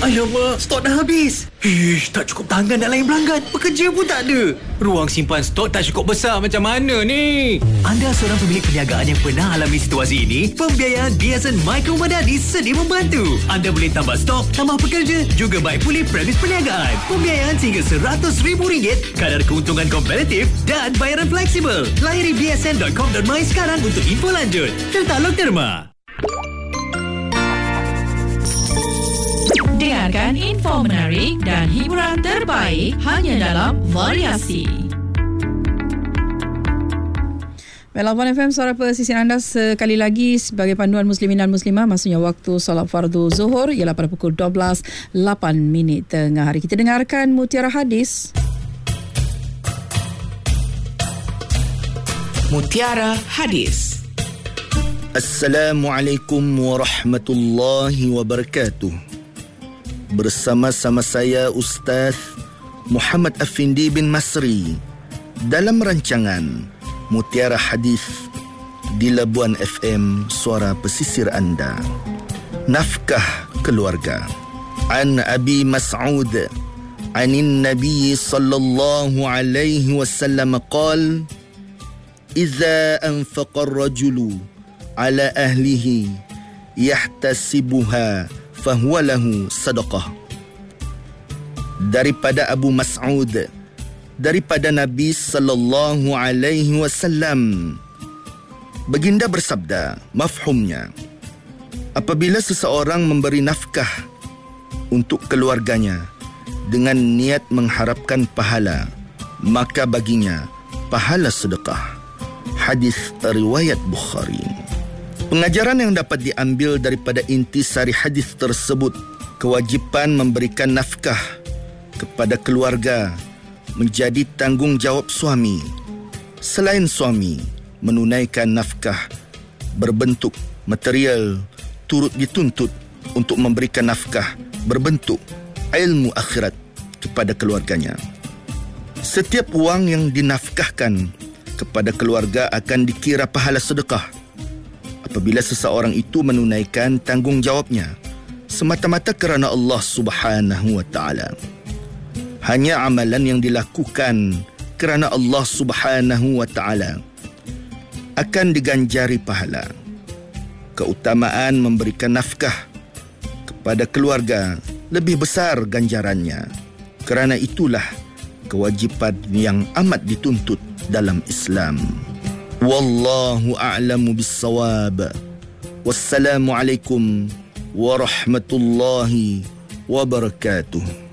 Alamak, stok dah habis. Ish, tak cukup tangan nak layan pelanggan. Pekerja pun tak ada. Ruang simpan stok tak cukup besar, macam mana ni? Anda seorang pemilik perniagaan yang pernah alami situasi ini? Pembiayaan Biasan Micro Madani sedia membantu. Anda boleh tambah stok, tambah pekerja, juga baik pulih premis perniagaan. Pembiayaan sehingga RM100,000, kadar keuntungan kompetitif dan bayaran fleksibel. Layari bsn.com.my sekarang untuk info lanjut. Tertaluk Derma. Dengarkan info menarik dan hiburan terbaik hanya dalam Variasi. Melbourne FM, suara pesisir anda sekali lagi sebagai panduan muslimin dan muslimah. Maksudnya waktu solat fardu zuhur ialah pada pukul 12.08 tengah hari. Kita dengarkan Mutiara Hadis. Mutiara Hadis. Assalamualaikum warahmatullahi wabarakatuh. Bersama-sama saya Ustaz Muhammad Afindi bin Masri dalam rancangan Mutiara Hadis di Labuan FM, suara pesisir anda. Nafkah keluarga. An Abi Mas'ud anin Nabi sallallahu alaihi wasallam qala: "Idza anfaqa ar-rajulu ala ahlihi yahtasibuha fahuwa lahu sadaqah." Daripada Abu Mas'ud, daripada Nabi sallallahu alaihi wasallam, baginda bersabda, mafhumnya, apabila seseorang memberi nafkah untuk keluarganya dengan niat mengharapkan pahala, maka baginya pahala sedekah. Hadis riwayat Bukhari. Pengajaran yang dapat diambil daripada intisari hadis tersebut, kewajipan memberikan nafkah kepada keluarga menjadi tanggungjawab suami. Selain suami menunaikan nafkah berbentuk material, turut dituntut untuk memberikan nafkah berbentuk ilmu akhirat kepada keluarganya. Setiap wang yang dinafkahkan kepada keluarga akan dikira pahala sedekah apabila seseorang itu menunaikan tanggungjawabnya semata-mata kerana Allah Subhanahu wa taala. Hanya amalan yang dilakukan kerana Allah Subhanahu wa taala akan diganjari pahala. Keutamaan memberikan nafkah kepada keluarga lebih besar ganjarannya. Kerana itulah kewajipan yang amat dituntut dalam Islam. Wallahu a'lamu bis-shawab. Wassalamualaikum warahmatullahi wabarakatuh.